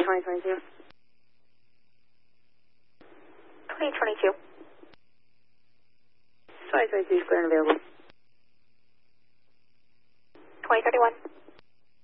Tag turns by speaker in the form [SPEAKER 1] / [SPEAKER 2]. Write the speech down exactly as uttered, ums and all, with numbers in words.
[SPEAKER 1] twenty twenty-two.
[SPEAKER 2] twenty twenty-two.
[SPEAKER 1] twenty twenty-two is clear and available.
[SPEAKER 2] twenty thirty-one.